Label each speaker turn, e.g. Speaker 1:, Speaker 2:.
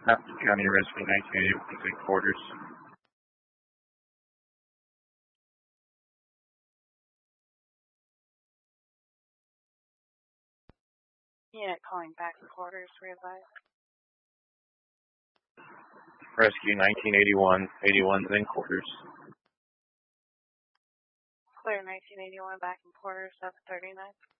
Speaker 1: Hampton County Rescue 1981 in quarters.
Speaker 2: Unit calling back quarters, realize.
Speaker 1: Rescue 1981, 81's in quarters.
Speaker 2: Clear 1981 back in quarters, 739.